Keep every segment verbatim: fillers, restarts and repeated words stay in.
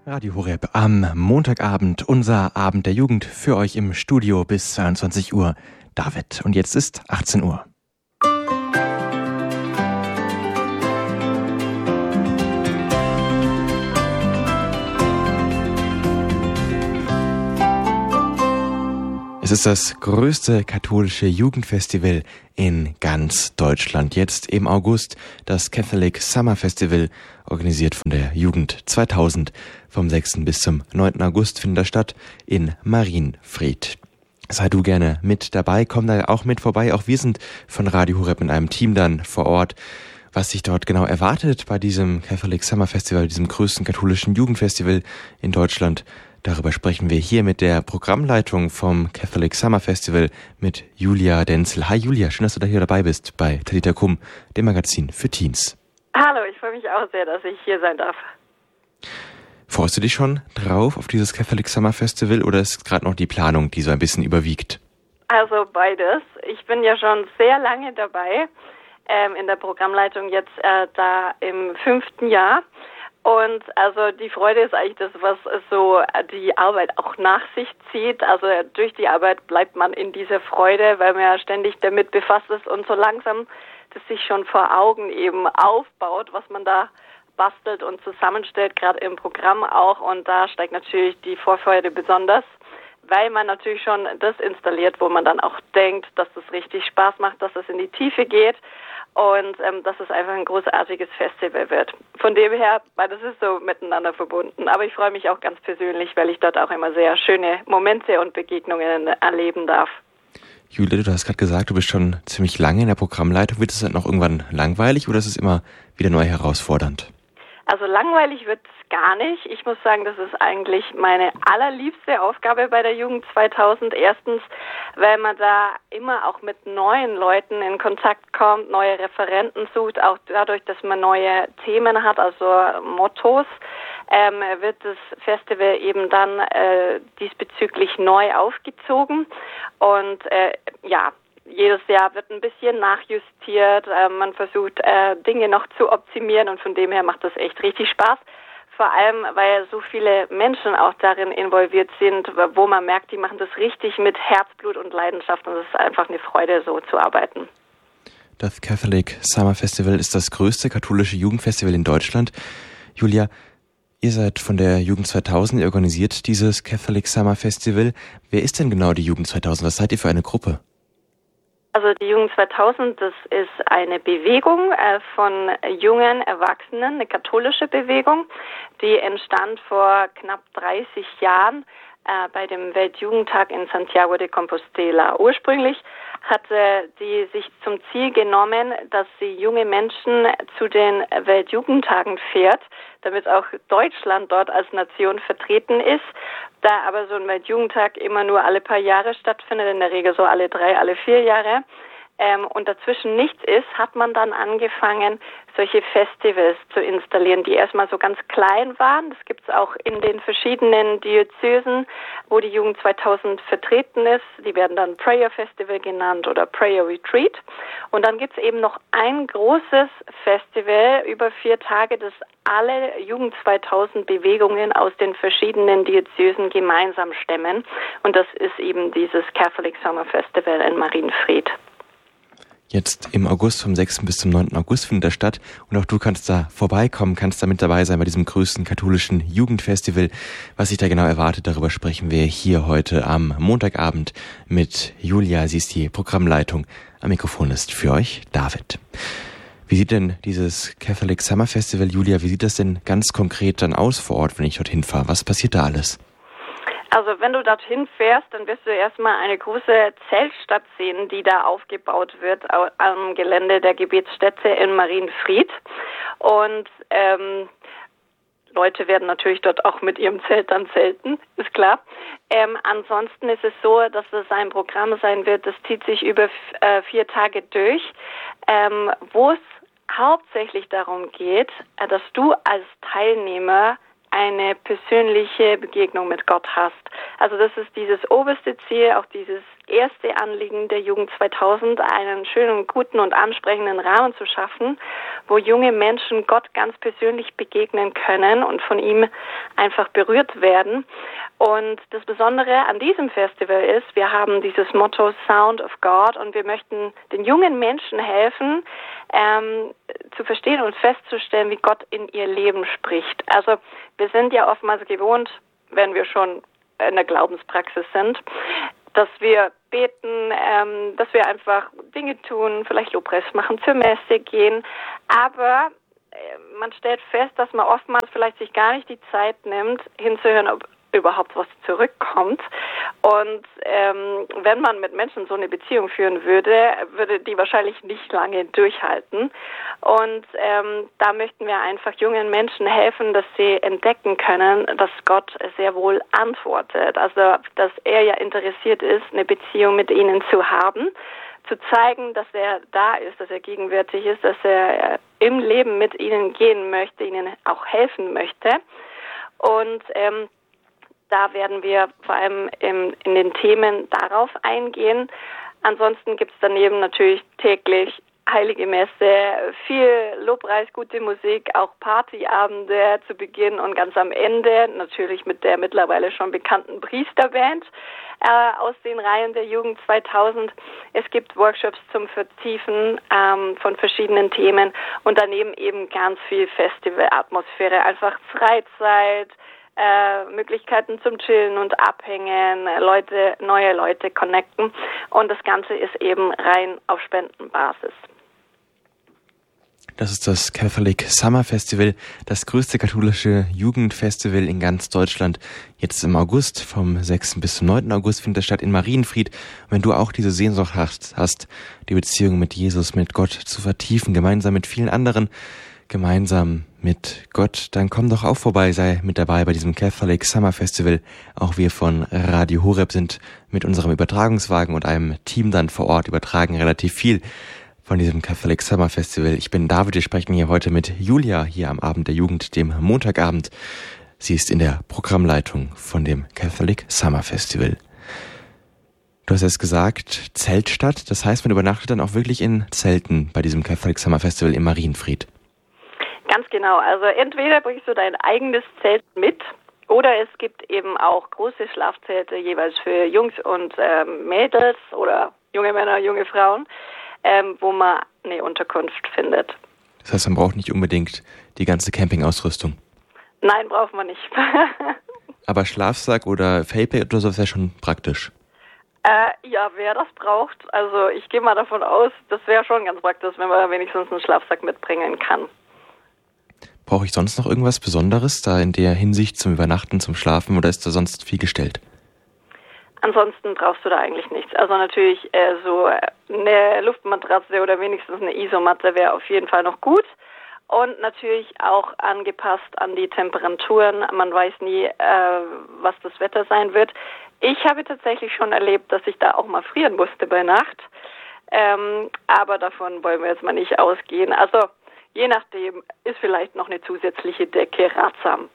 Radio Horeb am Montagabend, unser Abend der Jugend, für euch im Studio bis zweiundzwanzig Uhr. David, und jetzt ist achtzehn Uhr. Es ist das größte katholische Jugendfestival in ganz Deutschland. Jetzt im August das Catholic Summer Festival, organisiert von der Jugend zweitausend. Vom sechsten bis zum neunten August findet das statt in Marienfried. Sei du gerne mit dabei, komm da auch mit vorbei. Auch wir sind von Radio Horeb mit einem Team dann vor Ort. Was sich dort genau erwartet bei diesem Catholic Summer Festival, diesem größten katholischen Jugendfestival in Deutschland, darüber sprechen wir hier mit der Programmleitung vom Catholic Summer Festival, mit Julia Denzel. Hi Julia, schön, dass du da hier dabei bist bei Talita Kum, dem Magazin für Teens. Hallo, ich freue mich auch sehr, dass ich hier sein darf. Freust du dich schon drauf auf dieses Catholic Summer Festival oder ist gerade noch die Planung, die so ein bisschen überwiegt? Also beides. Ich bin ja schon sehr lange dabei, ähm, in der Programmleitung jetzt äh, da im fünften Jahr. Und also die Freude ist eigentlich das, was so die Arbeit auch nach sich zieht. Also durch die Arbeit bleibt man in dieser Freude, weil man ja ständig damit befasst ist und so langsam das sich schon vor Augen eben aufbaut, was man da bastelt und zusammenstellt, gerade im Programm auch. Und da steigt natürlich die Vorfreude besonders, weil man natürlich schon das installiert, wo man dann auch denkt, dass das richtig Spaß macht, dass es in die Tiefe geht. Und ähm, dass es einfach ein großartiges Festival wird. Von dem her, weil das ist so miteinander verbunden. Aber ich freue mich auch ganz persönlich, weil ich dort auch immer sehr schöne Momente und Begegnungen erleben darf. Julia, du hast gerade gesagt, du bist schon ziemlich lange in der Programmleitung. Wird es dann noch irgendwann langweilig oder ist es immer wieder neu herausfordernd? Also langweilig wird es gar nicht. Ich muss sagen, das ist eigentlich meine allerliebste Aufgabe bei der Jugend zweitausend. Erstens, weil man da immer auch mit neuen Leuten in Kontakt kommt, neue Referenten sucht, auch dadurch, dass man neue Themen hat, also Mottos, ähm, wird das Festival eben dann äh, diesbezüglich neu aufgezogen. Und äh, ja, jedes Jahr wird ein bisschen nachjustiert, äh, man versucht äh, Dinge noch zu optimieren und von dem her macht das echt richtig Spaß. Vor allem, weil so viele Menschen auch darin involviert sind, wo man merkt, die machen das richtig mit Herzblut und Leidenschaft und es ist einfach eine Freude, so zu arbeiten. Das Catholic Summer Festival ist das größte katholische Jugendfestival in Deutschland. Julia, ihr seid von der Jugend zweitausend, ihr organisiert dieses Catholic Summer Festival. Wer ist denn genau die Jugend zweitausend? Was seid ihr für eine Gruppe? Also die Jugend zweitausend, das ist eine Bewegung äh, von jungen Erwachsenen, eine katholische Bewegung, die entstand vor knapp dreißig Jahren äh, bei dem Weltjugendtag in Santiago de Compostela. Ursprünglich hatte die sich zum Ziel genommen, dass sie junge Menschen zu den Weltjugendtagen fährt, damit auch Deutschland dort als Nation vertreten ist. Da aber so ein Weltjugendtag immer nur alle paar Jahre stattfindet, in der Regel so alle drei, alle vier Jahre, ähm, und dazwischen nichts ist, hat man dann angefangen, solche Festivals zu installieren, die erstmal so ganz klein waren. Das gibt es auch in den verschiedenen Diözesen, wo die Jugend zweitausend vertreten ist. Die werden dann Prayer Festival genannt oder Prayer Retreat. Und dann gibt es eben noch ein großes Festival über vier Tage, das alle Jugend zweitausend Bewegungen aus den verschiedenen Diözesen gemeinsam stemmen. Und das ist eben dieses Catholic Summer Festival in Marienfried. Jetzt im August, vom sechsten bis zum neunten August findet das statt und auch du kannst da vorbeikommen, kannst da mit dabei sein bei diesem größten katholischen Jugendfestival. Was sich da genau erwartet, darüber sprechen wir hier heute am Montagabend mit Julia. Sie ist die Programmleitung. Am Mikrofon ist für euch David. Wie sieht denn dieses Catholic Summer Festival, Julia, wie sieht das denn ganz konkret dann aus vor Ort, wenn ich dorthin fahre? Was passiert da alles? Also wenn du dorthin fährst, dann wirst du erstmal eine große Zeltstadt sehen, die da aufgebaut wird am Gelände der Gebetsstätte in Marienfried. Und ähm, Leute werden natürlich dort auch mit ihrem Zelt dann zelten, ist klar. Ähm, ansonsten ist es so, dass es ein Programm sein wird, das zieht sich über äh, vier Tage durch, ähm, wo es hauptsächlich darum geht, dass du als Teilnehmer eine persönliche Begegnung mit Gott hast. Also das ist dieses oberste Ziel, auch dieses erste Anliegen der Jugend zweitausend, einen schönen, guten und ansprechenden Rahmen zu schaffen, wo junge Menschen Gott ganz persönlich begegnen können und von ihm einfach berührt werden. Und das Besondere an diesem Festival ist, wir haben dieses Motto Sound of God und wir möchten den jungen Menschen helfen, ähm, zu verstehen und festzustellen, wie Gott in ihr Leben spricht. Also wir sind ja oftmals gewohnt, wenn wir schon in der Glaubenspraxis sind, dass wir beten, ähm, dass wir einfach Dinge tun, vielleicht Lobpreis machen, zur Messe gehen, aber äh, man stellt fest, dass man oftmals vielleicht sich gar nicht die Zeit nimmt, hinzuhören, ob überhaupt was zurückkommt. Und ähm, wenn man mit Menschen so eine Beziehung führen würde, würde die wahrscheinlich nicht lange durchhalten. Und ähm, da möchten wir einfach jungen Menschen helfen, dass sie entdecken können, dass Gott sehr wohl antwortet. Also, dass er ja interessiert ist, eine Beziehung mit ihnen zu haben, zu zeigen, dass er da ist, dass er gegenwärtig ist, dass er im Leben mit ihnen gehen möchte, ihnen auch helfen möchte. Und ähm, da werden wir vor allem im, in den Themen darauf eingehen. Ansonsten gibt es daneben natürlich täglich heilige Messe, viel Lobpreis, gute Musik, auch Partyabende zu Beginn und ganz am Ende, natürlich mit der mittlerweile schon bekannten Priesterband äh, aus den Reihen der Jugend zweitausend. Es gibt Workshops zum Vertiefen ähm, von verschiedenen Themen und daneben eben ganz viel Festivalatmosphäre, einfach Freizeit, Äh, Möglichkeiten zum Chillen und Abhängen, Leute, neue Leute connecten und das Ganze ist eben rein auf Spendenbasis. Das ist das Catholic Summer Festival, das größte katholische Jugendfestival in ganz Deutschland. Jetzt im August, vom sechsten bis zum neunten August findet es statt in Marienfried. Und wenn du auch diese Sehnsucht hast, hast, die Beziehung mit Jesus, mit Gott zu vertiefen, gemeinsam mit vielen anderen, gemeinsam mit Gott, dann komm doch auch vorbei, sei mit dabei bei diesem Catholic Summer Festival. Auch wir von Radio Horeb sind mit unserem Übertragungswagen und einem Team dann vor Ort, übertragen relativ viel von diesem Catholic Summer Festival. Ich bin David, wir sprechen hier heute mit Julia, hier am Abend der Jugend, dem Montagabend. Sie ist in der Programmleitung von dem Catholic Summer Festival. Du hast jetzt gesagt, Zeltstadt, das heißt, man übernachtet dann auch wirklich in Zelten bei diesem Catholic Summer Festival in Marienfried. Ganz genau. Also entweder bringst du dein eigenes Zelt mit oder es gibt eben auch große Schlafzelte jeweils für Jungs und ähm, Mädels oder junge Männer, junge Frauen, ähm, wo man eine Unterkunft findet. Das heißt, man braucht nicht unbedingt die ganze Campingausrüstung? Nein, braucht man nicht. Aber Schlafsack oder Feldbett oder so ist ja schon praktisch. Äh, ja, wer das braucht, also ich gehe mal davon aus, das wäre schon ganz praktisch, wenn man wenigstens einen Schlafsack mitbringen kann. Brauche ich sonst noch irgendwas Besonderes da in der Hinsicht zum Übernachten, zum Schlafen oder ist da sonst viel gestellt? Ansonsten brauchst du da eigentlich nichts. Also natürlich äh, so eine Luftmatratze oder wenigstens eine Isomatte wäre auf jeden Fall noch gut. Und natürlich auch angepasst an die Temperaturen. Man weiß nie, äh, was das Wetter sein wird. Ich habe tatsächlich schon erlebt, dass ich da auch mal frieren musste bei Nacht. Ähm, aber davon wollen wir jetzt mal nicht ausgehen. Also je nachdem ist vielleicht noch eine zusätzliche Decke ratsam.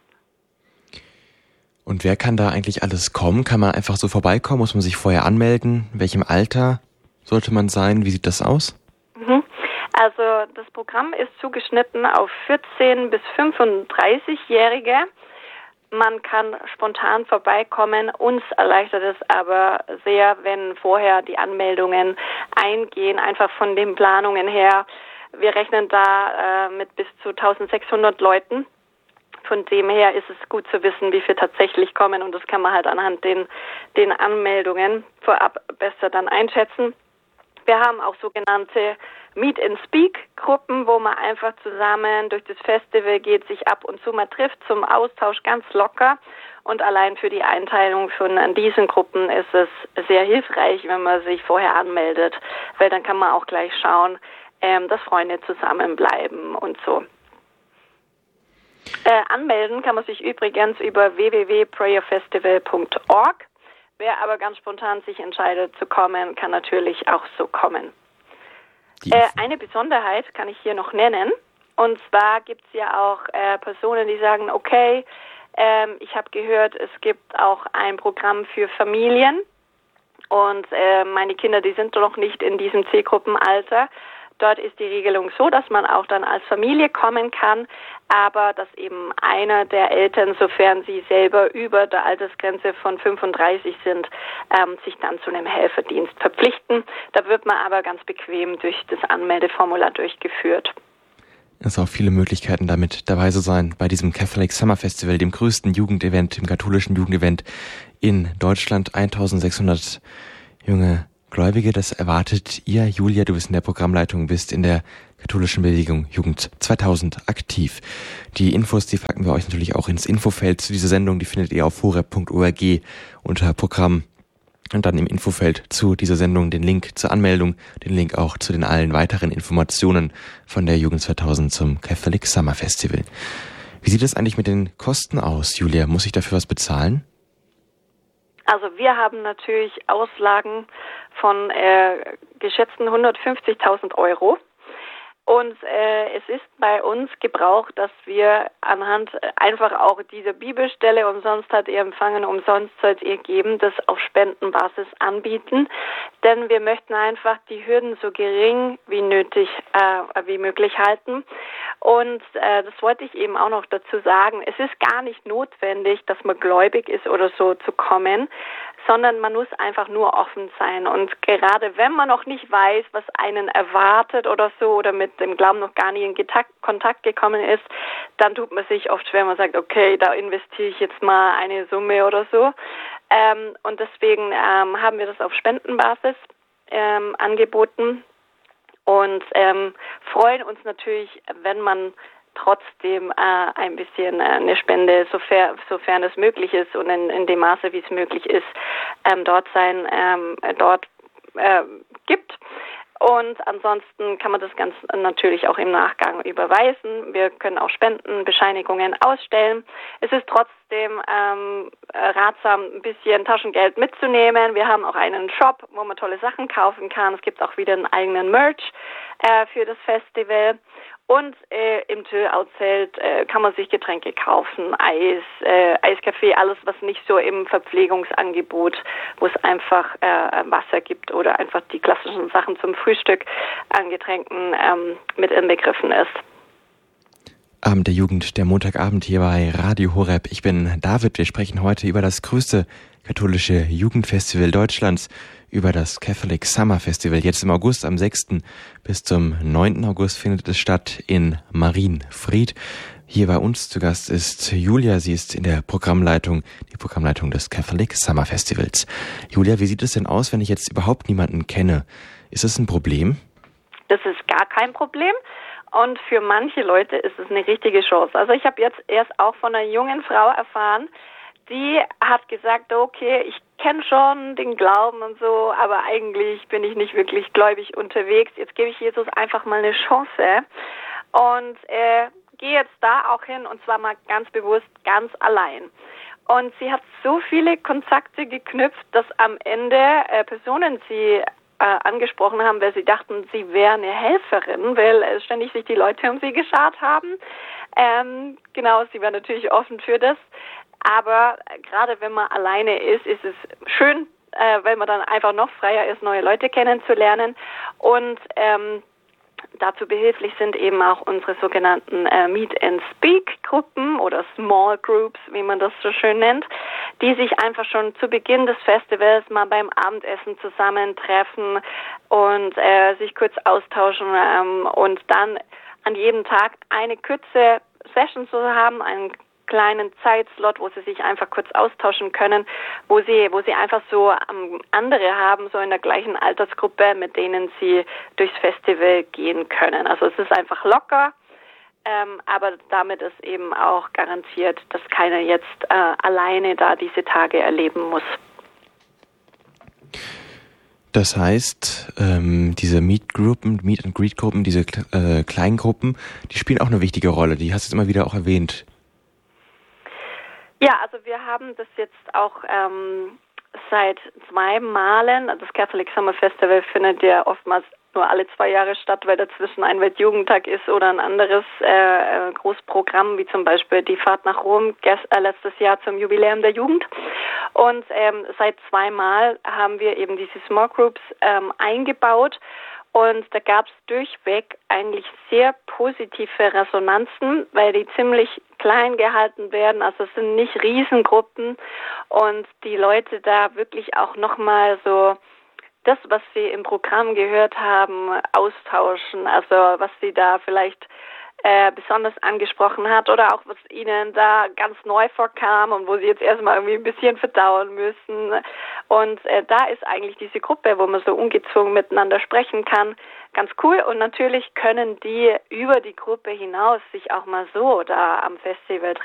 Und wer kann da eigentlich alles kommen? Kann man einfach so vorbeikommen? Muss man sich vorher anmelden? In welchem Alter sollte man sein? Wie sieht das aus? Mhm. Also das Programm ist zugeschnitten auf vierzehn- bis fünfunddreißig-Jährige. Man kann spontan vorbeikommen. Uns erleichtert es aber sehr, wenn vorher die Anmeldungen eingehen, einfach von den Planungen her. Wir rechnen da äh, mit bis zu eintausendsechshundert Leuten. Von dem her ist es gut zu wissen, wie viele tatsächlich kommen und das kann man halt anhand den, den Anmeldungen vorab besser dann einschätzen. Wir haben auch sogenannte Meet-and-Speak-Gruppen, wo man einfach zusammen durch das Festival geht, sich ab und zu mal trifft zum Austausch ganz locker. Und allein für die Einteilung von diesen Gruppen ist es sehr hilfreich, wenn man sich vorher anmeldet, weil dann kann man auch gleich schauen, ähm, dass Freunde zusammenbleiben und so. Äh, anmelden kann man sich übrigens über w w w punkt prayer festival punkt org. Wer aber ganz spontan sich entscheidet zu kommen, kann natürlich auch so kommen. Äh, eine Besonderheit kann ich hier noch nennen. Und zwar gibt es ja auch äh, Personen, die sagen, okay, ähm, ich habe gehört, es gibt auch ein Programm für Familien und äh, meine Kinder, die sind noch nicht in diesem Zielgruppenalter. Dort ist die Regelung so, dass man auch dann als Familie kommen kann, aber dass eben einer der Eltern, sofern sie selber über der Altersgrenze von fünfunddreißig sind, ähm, sich dann zu einem Helferdienst verpflichten. Da wird man aber ganz bequem durch das Anmeldeformular durchgeführt. Es sind auch viele Möglichkeiten, damit dabei zu sein bei diesem Catholic Summer Festival, dem größten Jugendevent, dem katholischen Jugendevent in Deutschland. eintausendsechshundert junge Gläubige, das erwartet ihr. Julia, du bist in der Programmleitung, bist in der katholischen Bewegung Jugend zweitausend aktiv. Die Infos, die packen wir euch natürlich auch ins Infofeld zu dieser Sendung. Die findet ihr auf horeb punkt org unter Programm. Und dann im Infofeld zu dieser Sendung den Link zur Anmeldung, den Link auch zu den allen weiteren Informationen von der Jugend zweitausend zum Catholic Summer Festival. Wie sieht es eigentlich mit den Kosten aus, Julia? Muss ich dafür was bezahlen? Also wir haben natürlich Auslagen von äh, geschätzten hundertfünfzigtausend Euro. Und äh, es ist bei uns Gebrauch, dass wir anhand einfach auch dieser Bibelstelle umsonst hat ihr empfangen, umsonst sollt ihr geben, das auf Spendenbasis anbieten. Denn wir möchten einfach die Hürden so gering wie nötig, äh, wie möglich halten. Und äh, das wollte ich eben auch noch dazu sagen. Es ist gar nicht notwendig, dass man gläubig ist oder so zu kommen, sondern man muss einfach nur offen sein. Und gerade wenn man noch nicht weiß, was einen erwartet oder so oder mit dem Glauben noch gar nie in Kontakt gekommen ist, dann tut man sich oft schwer, man sagt, okay, da investiere ich jetzt mal eine Summe oder so. Ähm, und deswegen ähm, haben wir das auf Spendenbasis ähm, angeboten und ähm, freuen uns natürlich, wenn man trotzdem äh, ein bisschen äh, eine Spende, sofern, sofern es möglich ist und in, in dem Maße, wie es möglich ist, ähm, dort sein, ähm, dort äh, gibt. Und ansonsten kann man das ganz natürlich auch im Nachgang überweisen. Wir können auch Spendenbescheinigungen ausstellen. Es ist trotzdem ähm, ratsam, ein bisschen Taschengeld mitzunehmen. Wir haben auch einen Shop, wo man tolle Sachen kaufen kann. Es gibt auch wieder einen eigenen Merch äh, für das Festival. Und äh, im Tö-Out-Zelt äh, kann man sich Getränke kaufen, Eis, äh, Eiskaffee, alles, was nicht so im Verpflegungsangebot, wo es einfach äh, Wasser gibt oder einfach die klassischen Sachen zum Frühstück an Getränken ähm, mit inbegriffen ist. Abend der Jugend, der Montagabend hier bei Radio Horeb. Ich bin David. Wir sprechen heute über das größte katholische Jugendfestival Deutschlands, über das Catholic Summer Festival. Jetzt im August, am sechsten bis zum neunten August findet es statt in Marienfried. Hier bei uns zu Gast ist Julia. Sie ist in der Programmleitung, die Programmleitung des Catholic Summer Festivals. Julia, wie sieht es denn aus, wenn ich jetzt überhaupt niemanden kenne? Ist das ein Problem? Das ist gar kein Problem. Und für manche Leute ist es eine richtige Chance. Also ich habe jetzt erst auch von einer jungen Frau erfahren, die hat gesagt, okay, ich kenne schon den Glauben und so, aber eigentlich bin ich nicht wirklich gläubig unterwegs. Jetzt gebe ich Jesus einfach mal eine Chance und äh, gehe jetzt da auch hin und zwar mal ganz bewusst, ganz allein. Und sie hat so viele Kontakte geknüpft, dass am Ende äh, Personen sie Äh, angesprochen haben, weil sie dachten, sie wäre eine Helferin, weil äh, ständig sich die Leute um sie geschart haben. Ähm, genau, sie war natürlich offen für das. Aber äh, gerade wenn man alleine ist, ist es schön, äh, weil man dann einfach noch freier ist, neue Leute kennenzulernen. Und ähm, dazu behilflich sind eben auch unsere sogenannten äh, Meet-and-Speak-Gruppen oder Small Groups, wie man das so schön nennt, die sich einfach schon zu Beginn des Festivals mal beim Abendessen zusammentreffen und äh, sich kurz austauschen ähm, und dann an jedem Tag eine kurze Session zu haben, einen kleinen Zeitslot, wo sie sich einfach kurz austauschen können, wo sie, wo sie einfach so ähm, andere haben, so in der gleichen Altersgruppe, mit denen sie durchs Festival gehen können. Also es ist einfach locker, ähm, aber damit ist eben auch garantiert, dass keiner jetzt äh, alleine da diese Tage erleben muss. Das heißt, ähm, diese Meet-Gruppen, Meet-and-Greet-Gruppen, diese äh, Kleingruppen, die spielen auch eine wichtige Rolle. Die hast du jetzt immer wieder auch erwähnt. Ja, also wir haben das jetzt auch ähm, seit zwei Malen. Das Catholic Summer Festival findet ja oftmals nur alle zwei Jahre statt, weil dazwischen ein Weltjugendtag ist oder ein anderes äh, Großprogramm, wie zum Beispiel die Fahrt nach Rom gest, äh, letztes Jahr zum Jubiläum der Jugend. Und ähm, seit zweimal haben wir eben diese Small Groups ähm, eingebaut. Und da gab es durchweg eigentlich sehr positive Resonanzen, weil die ziemlich klein gehalten werden. Also es sind nicht Riesengruppen und die Leute da wirklich auch nochmal so das, was sie im Programm gehört haben, austauschen. Also was sie da vielleicht äh, besonders angesprochen hat oder auch was ihnen da ganz neu vorkam und wo sie jetzt erstmal irgendwie ein bisschen verdauen müssen. Und äh, da ist eigentlich diese Gruppe, wo man so ungezwungen miteinander sprechen kann, ganz cool. Und natürlich können die über die Gruppe hinaus sich auch mal so da am Festival